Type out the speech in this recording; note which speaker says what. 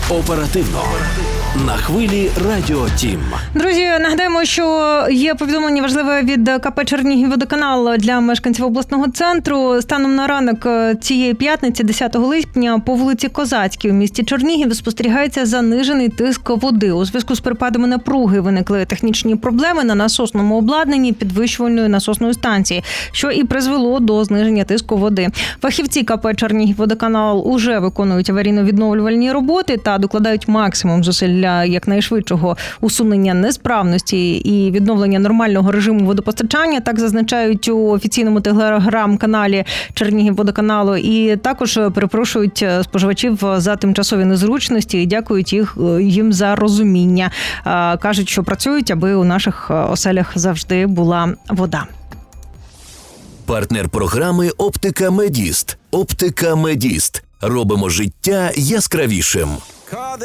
Speaker 1: Оперативно. На хвилі Радіо Тім.
Speaker 2: Друзі, нагадаємо, що є повідомлення важливе від КП «Чернігівводоканал» для мешканців обласного центру. Станом на ранок цієї п'ятниці, 10 липня, по вулиці Козацькій у місті Чернігів спостерігається занижений тиск води. У зв'язку з перепадами напруги виникли технічні проблеми на насосному обладнанні підвищувальної насосної станції, що і призвело до зниження тиску води. Фахівці КП «Чернігівводоканал» уже виконують аварійно-відновлювальні роботи та докладають максимум зусиль для якнайшвидшого усунення несправності і відновлення нормального режиму водопостачання. Так зазначають у офіційному телеграм-каналі Чернігівводоканалу. І також перепрошують споживачів за тимчасові незручності і дякують їм за розуміння. Кажуть, що працюють, аби у наших оселях завжди була вода.
Speaker 1: Партнер програми «Оптика Медіст». «Оптика Медіст». Робимо життя яскравішим.